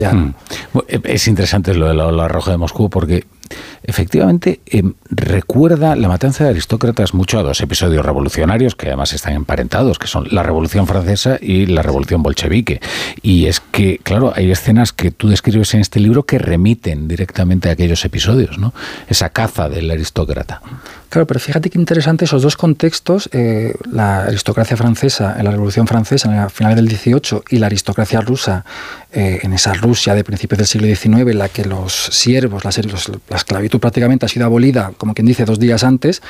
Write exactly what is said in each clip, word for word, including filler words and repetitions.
Ya. Hmm. Es interesante lo de la ola roja de Moscú porque efectivamente eh, recuerda la matanza de aristócratas mucho a dos episodios revolucionarios que además están emparentados, que son la Revolución Francesa y la Revolución Bolchevique. Y es que, claro, hay escenas que tú describes en este libro que remiten directamente a aquellos episodios, ¿no? Esa caza del aristócrata. Claro, pero fíjate qué interesante esos dos contextos, eh, la aristocracia francesa en la Revolución Francesa en el final del dieciocho y la aristocracia rusa eh, en esa Rusia de principios del siglo diecinueve, en la que los siervos, la, los, la esclavitud prácticamente ha sido abolida, como quien dice, dos días antes.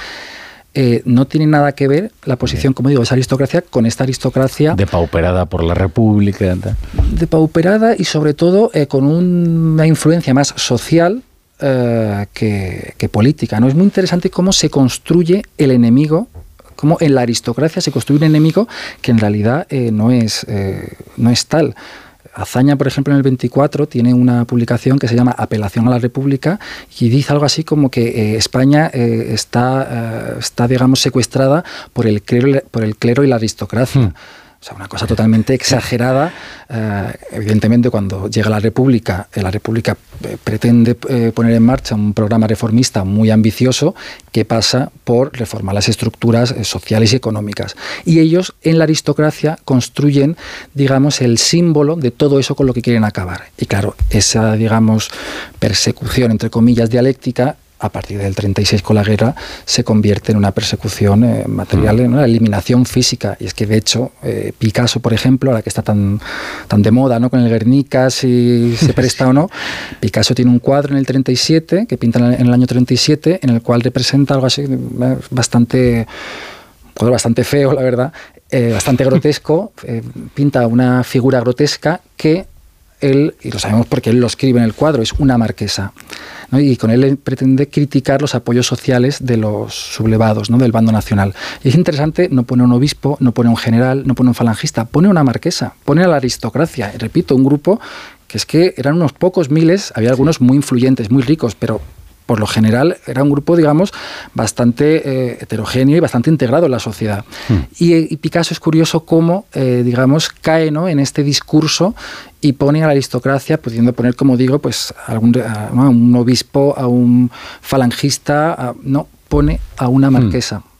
Eh, no tiene nada que ver la posición, como digo, de esa aristocracia con esta aristocracia depauperada por la República. Depauperada y sobre todo eh, con un, una influencia más social eh, que, que política, ¿no? Es muy interesante cómo se construye el enemigo, cómo en la aristocracia se construye un enemigo que en realidad eh, no es, eh, no es tal. Azaña, por ejemplo, en el veinticuatro tiene una publicación que se llama Apelación a la República y dice algo así como que eh, España eh, está, eh, está, digamos, secuestrada por el clero, por el clero y la aristocracia. Hmm. O sea, una cosa totalmente exagerada. Eh, evidentemente, cuando llega la República, eh, la República eh, pretende eh, poner en marcha un programa reformista muy ambicioso que pasa por reformar las estructuras eh, sociales y económicas. Y ellos, en la aristocracia, construyen, digamos, el símbolo de todo eso con lo que quieren acabar. Y claro, esa, digamos, persecución, entre comillas, dialéctica, a partir del treinta y seis con la guerra, se convierte en una persecución eh, material, en una eliminación física. Y es que, de hecho, eh, Picasso, por ejemplo, ahora que está tan, tan de moda, ¿no?, con el Guernica, si se presta o no, Picasso tiene un cuadro en el treinta y siete, que pinta en el año treinta y siete, en el cual representa algo así bastante, un cuadro bastante feo, la verdad, eh, bastante grotesco, eh, pinta una figura grotesca que él, y lo sabemos porque él lo escribe en el cuadro, es una marquesa, ¿no? Y con él pretende criticar los apoyos sociales de los sublevados, ¿no?, del bando nacional. Y es interesante, no pone un obispo, no pone un general, no pone un falangista, pone una marquesa, pone a la aristocracia. Y repito, un grupo que es que eran unos pocos miles, había algunos muy influyentes, muy ricos, pero por lo general era un grupo, digamos, bastante eh, heterogéneo y bastante integrado en la sociedad. Mm. Y, y Picasso es curioso cómo, eh, digamos, cae, ¿no?, en este discurso y pone a la aristocracia, pudiendo poner, como digo, pues a, algún, a, ¿no?, a un obispo, a un falangista, a, no, pone a una marquesa. Mm.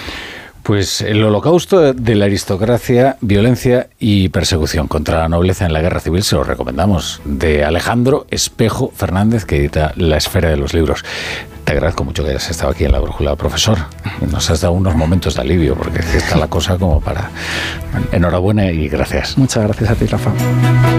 Pues el holocausto de la aristocracia, violencia y persecución contra la nobleza en la guerra civil, se lo recomendamos, de Alejandro Espejo Fernández, que edita La Esfera de los Libros. Te agradezco mucho que hayas estado aquí en La Brújula, profesor. Nos has dado unos momentos de alivio, porque está la cosa como para... Enhorabuena y gracias. Muchas gracias a ti, Rafa.